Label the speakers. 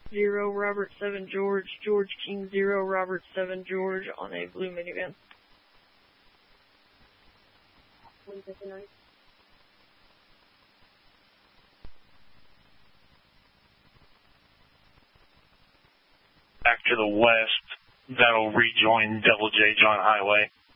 Speaker 1: 0 Robert 7 George, George King 0 Robert 7 George on a blue minivan.
Speaker 2: Back to the west, that'll rejoin Double J John Highway.